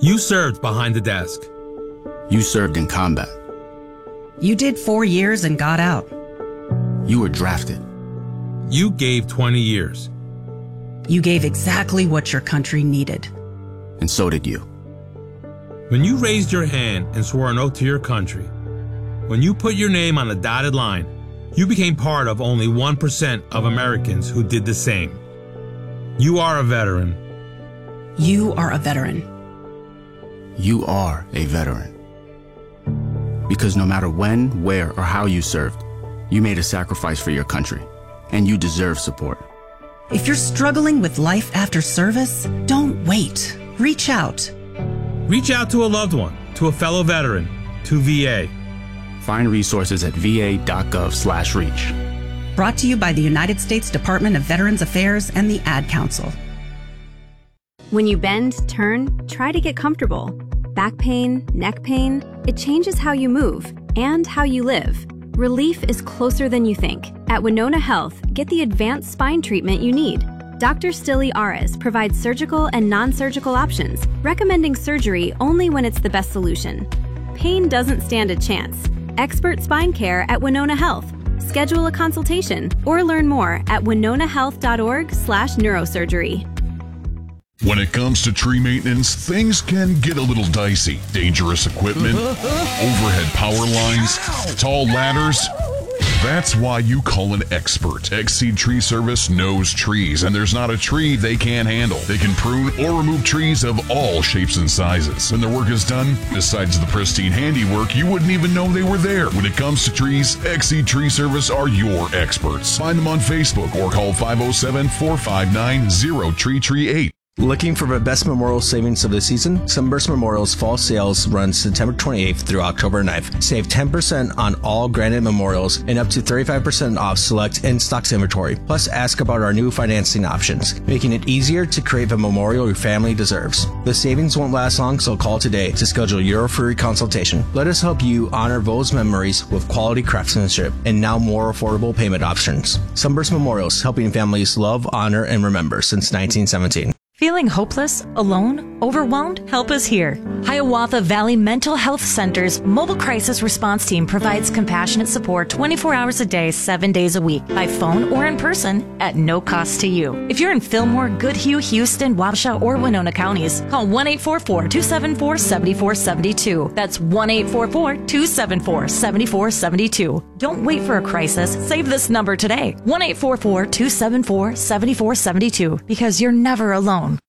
You served behind the desk. You served in combat. You did 4 years and got out. You were drafted. You gave 20 years. You gave exactly what your country needed. And so did you. When you raised your hand and swore an oath to your country, when you put your name on a dotted line, you became part of only 1% of Americans who did the same. You are a veteran. You are a veteran. You are a veteran. Because no matter when, where, or how you served, you made a sacrifice for your country, and you deserve support. If you're struggling with life after service, don't wait. Reach out. Reach out to a loved one, to a fellow veteran, to VA. Find resources at va.gov/reach. Brought to you by the United States Department of Veterans Affairs and the Ad Council. When you bend, turn, try to get comfortable. Back pain, neck pain, it changes how you move and how you live. Relief is closer than you think. At Winona Health, get the advanced spine treatment you need. Dr. Stilly Aras provides surgical and non-surgical options, recommending surgery only when it's the best solution. Pain doesn't stand a chance. Expert spine care at Winona Health. Schedule a consultation or learn more at winonahealth.org/neurosurgery. When it comes to tree maintenance, things can get a little dicey. Dangerous equipment, overhead power lines, tall ladders. That's why you call an expert. Exceed Tree Service knows trees, and there's not a tree they can't handle. They can prune or remove trees of all shapes and sizes. When their work is done, besides the pristine handiwork, you wouldn't even know they were there. When it comes to trees, Exceed Tree Service are your experts. Find them on Facebook or call 507-459-0338. Looking for the best memorial savings of the season? Sunburst Memorial's fall sales runs September 28th through October 9th. Save 10% on all granite memorials and up to 35% off select in-stocks inventory. Plus, ask about our new financing options, making it easier to create the memorial your family deserves. The savings won't last long, so call today to schedule your free consultation. Let us help you honor those memories with quality craftsmanship and now more affordable payment options. Sunburst Memorials, helping families love, honor, and remember since 1917. Feeling hopeless, alone, overwhelmed? Help is here. Hiawatha Valley Mental Health Center's mobile crisis response team provides compassionate support 24 hours a day, 7 days a week, by phone or in person at no cost to you. If you're in Fillmore, Goodhue, Houston, Wabasha, or Winona counties, call 1-844-274-7472. That's 1-844-274-7472. Don't wait for a crisis. Save this number today. 1-844-274-7472, because you're never alone.